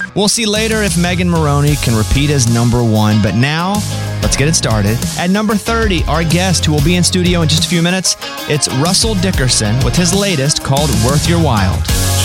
We'll see later if Megan Moroney can repeat as number 1, but now let's get it started. At number 30, our guest, who will be in studio in just a few minutes, it's Russell Dickerson with his latest called Worth Your While.